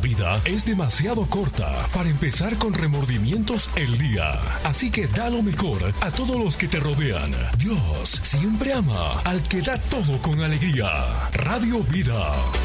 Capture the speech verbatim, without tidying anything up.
vida es demasiado corta para empezar con remordimientos el día. Así que da lo mejor a todos los que te rodean. Dios siempre ama al que da todo con alegría. Radio Vida.